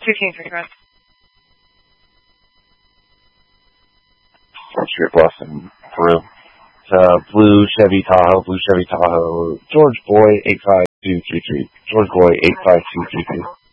223, correct. Street Boston, Peru. Blue Chevy Tahoe, George Boy 85233. George Boy 85233.